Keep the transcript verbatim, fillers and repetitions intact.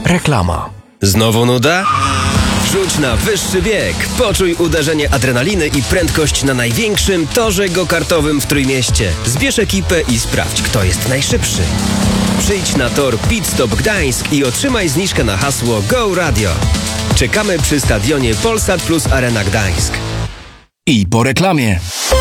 Reklama. Znowu nuda? Rzuć na wyższy bieg. Poczuj uderzenie adrenaliny i prędkość na największym torze go-kartowym w Trójmieście. Zbierz ekipę i sprawdź, kto jest najszybszy. Przyjdź na tor Pit Stop Gdańsk i otrzymaj zniżkę na hasło Go Radio. Czekamy przy stadionie Polsat Plus Arena Gdańsk. I po reklamie.